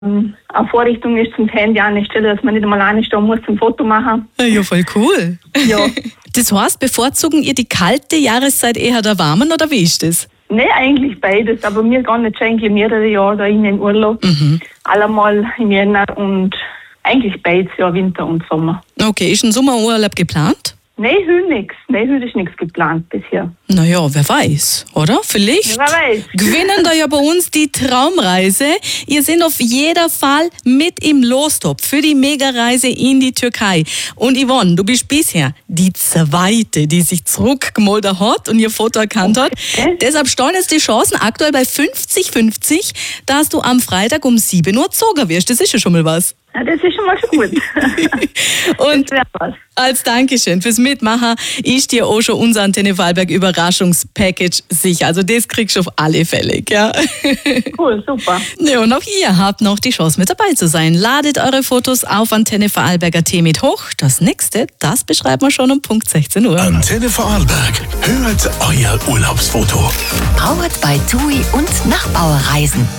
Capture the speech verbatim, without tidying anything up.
Eine Vorrichtung ist zum Handy anstellen, dass man nicht einmal anstehen muss zum Foto machen. Ja, voll cool. Ja. Das heißt, bevorzugen ihr die kalte Jahreszeit eher der warmen oder wie ist das? Nee, eigentlich beides, aber wir gehen jetzt schon eigentlich mehrere Jahre da in den Urlaub. Mhm. Allemal im Jänner und eigentlich beides, ja, Winter und Sommer. Okay, ist ein Sommerurlaub geplant? Nein, heute nichts. Nein, heute ist nichts geplant bisher. Naja, wer weiß, oder? Vielleicht Wer weiß. gewinnen da ja bei uns die Traumreise. Ihr seid auf jeden Fall mit im Lostopf für die Megareise in die Türkei. Und Yvonne, du bist bisher die Zweite, die sich zurückgemeldet hat und ihr Foto erkannt hat. Okay. Deshalb stehen jetzt die Chancen aktuell bei fünfzig fünfzig, dass du am Freitag um sieben Uhr gezogen wirst. Das ist ja schon mal was. Ja, das ist schon mal schon gut. Und Das wär was. als Dankeschön fürs Mitmachen ist dir auch schon unser Antenne Vorarlberg Überraschungspackage sicher. Also das kriegst du auf alle Fälle, ja. Cool, super. Ja, und auch ihr habt noch die Chance mit dabei zu sein. Ladet eure Fotos auf Antenne Vorarlberg Punkt at mit hoch. Das nächste, das beschreiben wir schon um Punkt sechzehn Uhr. Antenne Vorarlberg. Hört euer Urlaubsfoto. Powered by TUI und Nachbauerreisen.